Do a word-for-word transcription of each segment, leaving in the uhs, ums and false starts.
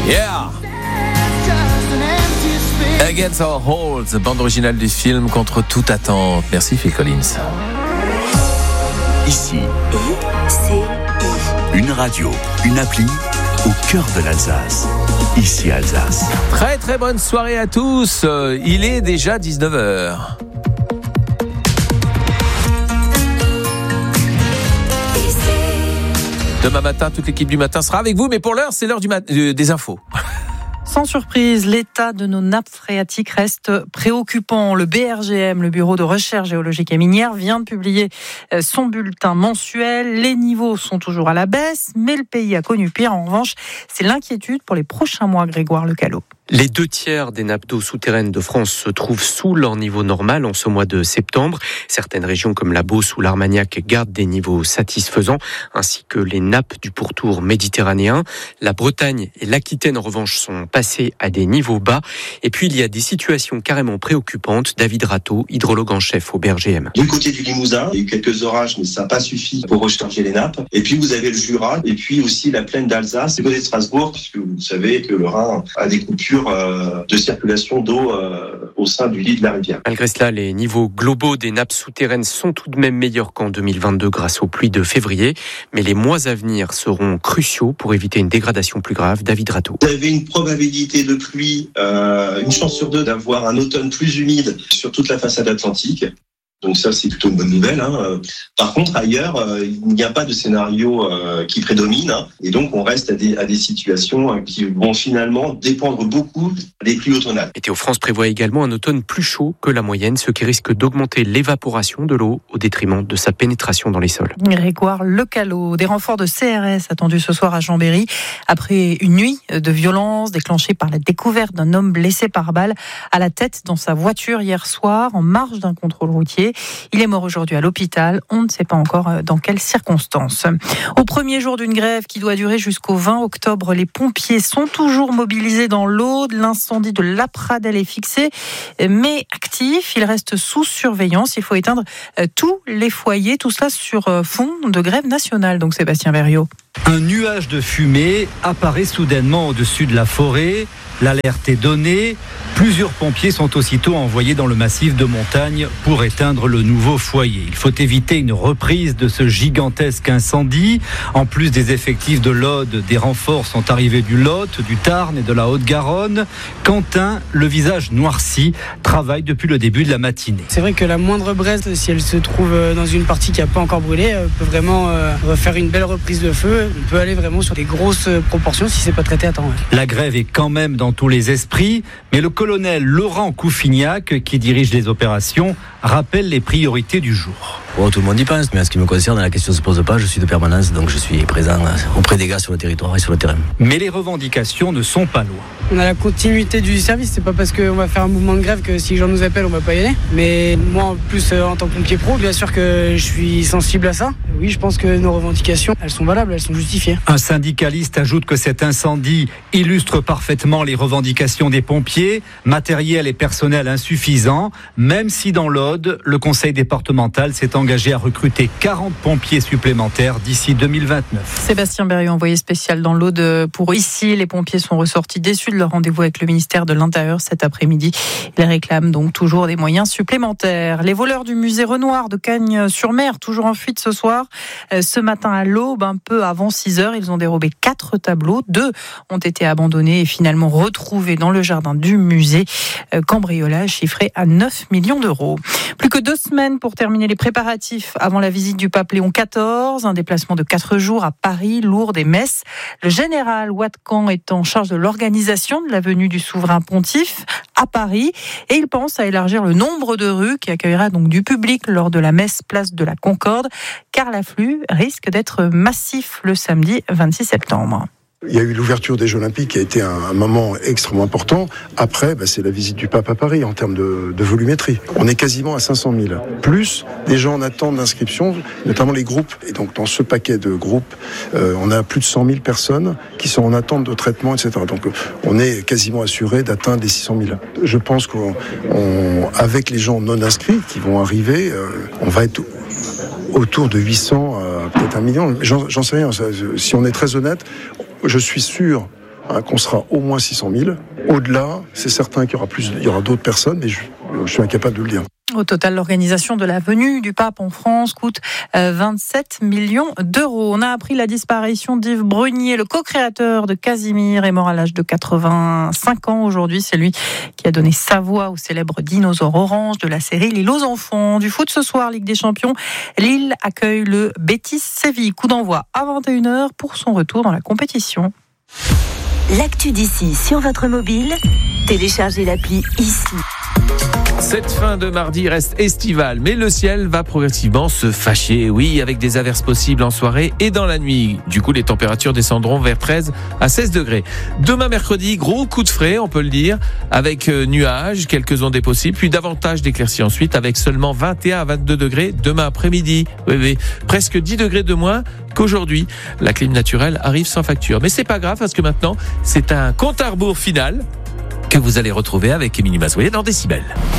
Yeah! Against Our Holds, bande originale du film Contre toute attente. Merci Phil Collins. Ici, une radio, une appli au cœur de l'Alsace. Ici Alsace. Très très bonne soirée à tous. Il est déjà dix-neuf heures. Demain matin, toute l'équipe du matin sera avec vous, mais pour l'heure, c'est l'heure du mat- des infos. Sans surprise, l'état de nos nappes phréatiques reste préoccupant. Le B R G M, le Bureau de recherche géologique et minière, vient de publier son bulletin mensuel. Les niveaux sont toujours à la baisse, mais le pays a connu pire. En revanche, c'est l'inquiétude pour les prochains mois, Grégoire Lecalot. Les deux tiers des nappes d'eau souterraines de France se trouvent sous leur niveau normal en ce mois de septembre. Certaines régions comme la Beauce ou l'Armagnac gardent des niveaux satisfaisants, ainsi que les nappes du pourtour méditerranéen. La Bretagne et l'Aquitaine, en revanche, sont passées à des niveaux bas. Et puis, il y a des situations carrément préoccupantes. David Rateau, hydrologue en chef au B R G M. Du côté du Limousin, il y a eu quelques orages, mais ça n'a pas suffi pour recharger les nappes. Et puis, vous avez le Jura, et puis aussi la plaine d'Alsace, du côté de Strasbourg, puisque vous savez que le Rhin a des coupures de circulation d'eau euh, au sein du lit de la rivière. Malgré cela, les niveaux globaux des nappes souterraines sont tout de même meilleurs qu'en deux mille vingt-deux grâce aux pluies de février. Mais les mois à venir seront cruciaux pour éviter une dégradation plus grave. David Rateau. Vous avez une probabilité de pluie, euh, une chance sur deux d'avoir un automne plus humide sur toute la façade atlantique. Donc ça, c'est plutôt une bonne nouvelle. Hein. Par contre, ailleurs, euh, il n'y a pas de scénario euh, qui prédomine. Hein. Et donc, on reste à des, à des situations euh, qui vont finalement dépendre beaucoup des pluies automnales. Météo France prévoit également un automne plus chaud que la moyenne, ce qui risque d'augmenter l'évaporation de l'eau au détriment de sa pénétration dans les sols. Grégoire Lecalot. Des renforts de C R S attendus ce soir à Chambéry après une nuit de violence déclenchée par la découverte d'un homme blessé par balle à la tête dans sa voiture hier soir en marge d'un contrôle routier. Il est mort aujourd'hui à l'hôpital. On ne sait pas encore dans quelles circonstances. Au premier jour d'une grève qui doit durer jusqu'au vingt octobre, les pompiers sont toujours mobilisés dans l'Aude. L'incendie de l'Apradel est fixé, mais actif. Il reste sous surveillance. Il faut éteindre tous les foyers. Tout cela sur fond de grève nationale. Donc Sébastien Verriot. Un nuage de fumée apparaît soudainement au-dessus de la forêt. L'alerte est donnée. Plusieurs pompiers sont aussitôt envoyés dans le massif de montagne pour éteindre le nouveau foyer. Il faut éviter une reprise de ce gigantesque incendie. En plus des effectifs de l'Aude, des renforts sont arrivés du Lot, du Tarn et de la Haute-Garonne. Quentin, le visage noirci, travaille depuis le début de la matinée. C'est vrai que la moindre braise, si elle se trouve dans une partie qui n'a pas encore brûlé, peut vraiment faire une belle reprise de feu. On peut aller vraiment sur des grosses proportions si c'est pas traité à temps. Ouais. La grève est quand même dans tous les esprits, mais le colonel Laurent Coufignac, qui dirige les opérations, rappelle les priorités du jour. Oh, tout le monde y pense, mais en ce qui me concerne, la question ne se pose pas. Je suis de permanence, donc je suis présent auprès des gars sur le territoire et sur le terrain. Mais les revendications ne sont pas loin. On a la continuité du service. C'est pas parce qu'on va faire un mouvement de grève que si les gens nous appellent, on va pas y aller. Mais moi, en plus, en tant que pompier pro, bien sûr que je suis sensible à ça. Oui, je pense que nos revendications, elles sont valables, elles sont justifiées. Un syndicaliste ajoute que cet incendie illustre parfaitement les revendications des pompiers, matériel et personnel insuffisant, même si dans l'Aude, le conseil départemental s'est engagé à recruter quarante pompiers supplémentaires d'ici deux mille vingt-neuf. Sébastien Berriot, envoyé spécial dans l'Aude pour ici. Les pompiers sont ressortis déçus de leur rendez-vous avec le ministère de l'Intérieur cet après-midi. Ils réclament donc toujours des moyens supplémentaires. Les voleurs du musée Renoir de Cagnes-sur-Mer, toujours en fuite ce soir. Ce matin à l'aube, un peu avant six heures, ils ont dérobé quatre tableaux. Deux ont été abandonnés et finalement retrouvés dans le jardin du musée. Cambriolage chiffré à neuf millions d'euros. Plus que deux semaines pour terminer les préparatifs avant la visite du pape Léon quatorze. Un déplacement de quatre jours à Paris, Lourdes et Metz. Le général Watkan est en charge de l'organisation de la venue du souverain pontife à Paris et il pense à élargir le nombre de rues qui accueillera donc du public lors de la messe place de la Concorde, car l'afflux risque d'être massif le samedi vingt-six septembre. Il y a eu l'ouverture des Jeux Olympiques qui a été un, un moment extrêmement important. Après, bah, c'est la visite du pape à Paris en termes de, de volumétrie. On est quasiment à cinq cent mille. Plus des gens en attente d'inscription, notamment les groupes. Et donc, dans ce paquet de groupes, euh, on a plus de cent mille personnes qui sont en attente de traitement, et cetera. Donc, on est quasiment assuré d'atteindre les six cent mille. Je pense qu'avec les gens non inscrits qui vont arriver, euh, on va être autour de huit cents, euh, peut-être un million. J'en, j'en sais rien. Ça, si on est très honnête, je suis sûr hein, qu'on sera au moins six cent mille. Au-delà, c'est certain qu'il y aura plus, il y aura d'autres personnes, mais je, je suis incapable de le dire. Au total, l'organisation de la venue du pape en France coûte vingt-sept millions d'euros. On a appris la disparition d'Yves Brunier, le co-créateur de Casimir, est mort à l'âge de quatre-vingt-cinq ans aujourd'hui. C'est lui qui a donné sa voix au célèbre dinosaure orange de la série L'île aux enfants. Du foot ce soir, Ligue des Champions, Lille accueille le Betis Séville. Coup d'envoi à vingt et une heures pour son retour dans la compétition. L'actu d'ici sur votre mobile, téléchargez l'appli ici. Cette fin de mardi reste estivale, mais le ciel va progressivement se fâcher. Oui, avec des averses possibles en soirée et dans la nuit. Du coup, les températures descendront vers treize à seize degrés. Demain mercredi, gros coup de frais, on peut le dire, avec nuages, quelques ondées possibles, puis davantage d'éclaircies ensuite, avec seulement vingt et un à vingt-deux degrés demain après-midi. Oui, oui, presque dix degrés de moins qu'aujourd'hui. La clim naturelle arrive sans facture. Mais c'est pas grave, parce que maintenant, c'est un compte à rebours final que vous allez retrouver avec Émilie Mazoyer dans Décibel.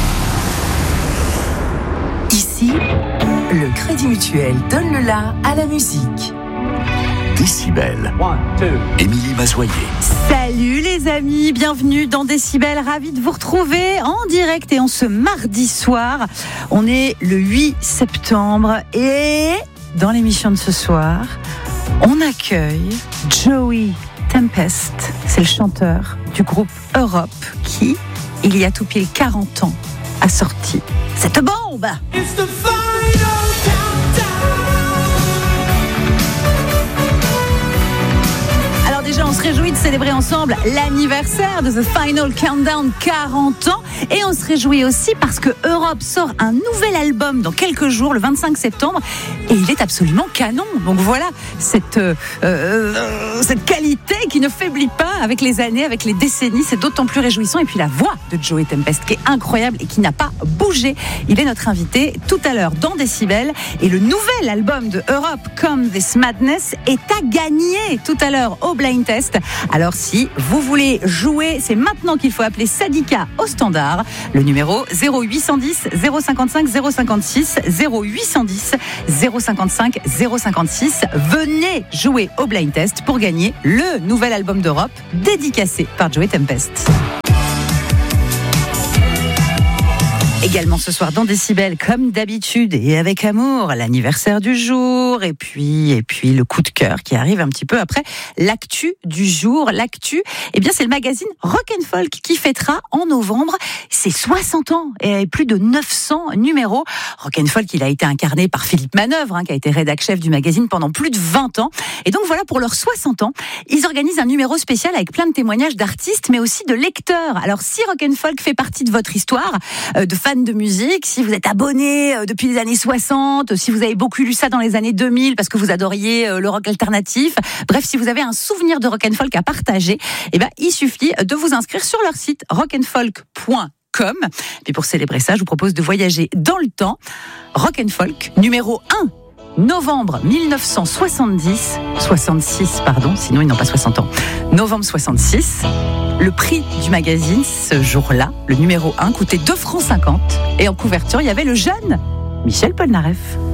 Ici, le Crédit Mutuel donne le la à la musique. Décibel. Émilie Mazoyer. Salut les amis, bienvenue dans Décibel. Ravi de vous retrouver en direct et en ce mardi soir. On est le huit septembre et dans l'émission de ce soir, on accueille Joey Tempest. C'est le chanteur du groupe Europe qui, il y a tout pile quarante ans, a sorti cette bombe. Alors déjà, on se réjouit de célébrer ensemble l'anniversaire de The Final Countdown, quarante ans. Et on se réjouit aussi parce que Europe sort un nouvel album dans quelques jours, le vingt-cinq septembre. Et il est absolument canon. Donc voilà, cette, euh, euh, cette qualité qui ne faiblit pas avec les années, avec les décennies. C'est d'autant plus réjouissant. Et puis la voix de Joey Tempest qui est incroyable et qui n'a pas bougé. Il est notre invité tout à l'heure dans Décibel. Et le nouvel album de Europe, Come This Madness, est à gagner tout à l'heure au Blind Test. Alors si vous voulez jouer, c'est maintenant qu'il faut appeler Sadika au standard. Le numéro zéro huit cent dix zéro cinquante-cinq zéro cinquante-six, zéro huit cent dix zéro cinquante-cinq zéro cinquante-six. Venez jouer au Blind Test pour gagner le nouvel album d'Europe dédicacé par Joey Tempest. Également ce soir dans Décibel, comme d'habitude et avec amour, l'anniversaire du jour et puis et puis le coup de cœur qui arrive un petit peu après l'actu du jour. L'actu, eh bien c'est le magazine Rock and Folk qui fêtera en novembre ses soixante ans et plus de neuf cents numéros. Rock and Folk, il a été incarné par Philippe Manœuvre, hein, qui a été rédac-chef du magazine pendant plus de vingt ans. Et donc voilà, pour leurs soixante ans, ils organisent un numéro spécial avec plein de témoignages d'artistes, mais aussi de lecteurs. Alors si Rock and Folk fait partie de votre histoire, euh, de fans de musique, si vous êtes abonné depuis les années soixante, si vous avez beaucoup lu ça dans les années deux mille parce que vous adoriez le rock alternatif, bref, si vous avez un souvenir de rock and folk à partager, eh ben, il suffit de vous inscrire sur leur site rock and folk point com. Et pour célébrer ça, je vous propose de voyager dans le temps. Rock and Folk, numéro un. Novembre mille neuf cent soixante-dix, soixante-six, pardon, sinon ils n'ont pas soixante ans. Novembre soixante-six, le prix du magazine, ce jour-là, le numéro un, coûtait deux francs cinquante. Et en couverture, il y avait le jeune Michel Polnareff.